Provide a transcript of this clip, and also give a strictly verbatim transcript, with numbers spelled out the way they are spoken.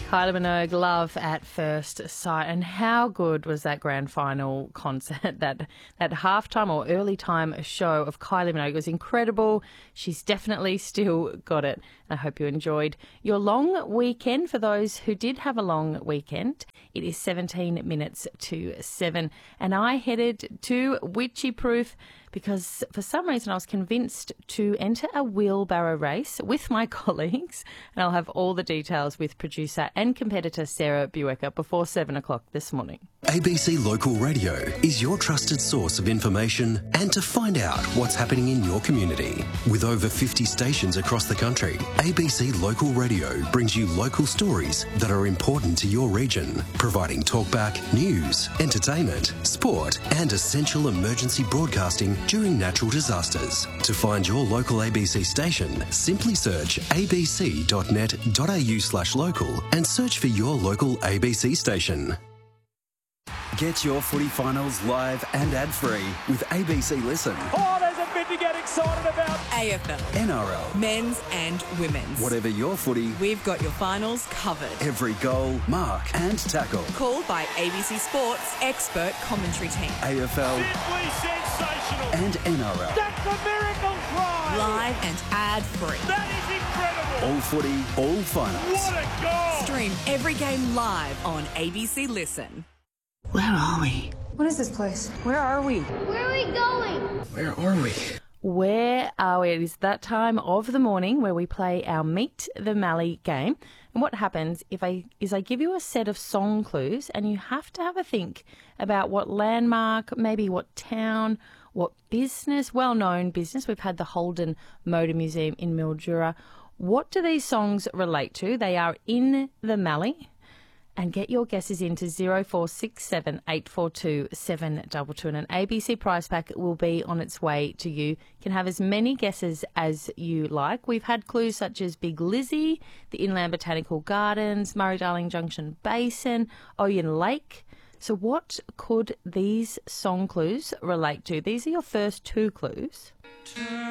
Kylie Minogue, Love at First Sight. And how good was that grand final concert? That that halftime or early time show of Kylie Minogue was incredible. She's definitely still got it. And I hope you enjoyed your long weekend. For those who did have a long weekend, it is seventeen minutes to seven. And I headed to Witchy Proof because for some reason I was convinced to enter a wheelbarrow race with my colleagues, and I'll have all the details with producer and competitor Sarah Buecker before seven o'clock this morning. A B C Local Radio is your trusted source of information and to find out what's happening in your community. With over fifty stations across the country, A B C Local Radio brings you local stories that are important to your region, providing talkback, news, entertainment, sport and essential emergency broadcasting during natural disasters. To find your local A B C station, simply search abc.net.au slash local and search for your local A B C station. Get your footy finals live and ad-free with A B C Listen. Oh, there's a bit to get excited about. A F L, N R L, men's and women's. Whatever your footy, We've got your finals covered. every goal, mark and tackle. Called by A B C Sports expert commentary team. A F L Simply sensational. and N R L. That's a miracle try. Live and ad-free. That is incredible. All footy, all finals. What a goal. Stream every game live on A B C Listen. Where are we? What is this place? Where are we? Where are we going? Where are we? Where are we? It is that time of the morning where we play our Meet the Mallee game. And what happens if I is I give you a set of song clues and you have to have a think about what landmark, maybe what town, what business, well-known business. We've had the Holden Motor Museum in Mildura. What do these songs relate to? They are in the Mallee. And get your guesses into zero four six seven eight four two seven two two. And an A B C prize pack will be on its way to you. You can have as many guesses as you like. We've had clues such as Big Lizzie, the Inland Botanical Gardens, Murray-Darling Junction Basin, Oyen Lake. So what could these song clues relate to? These are your first two clues.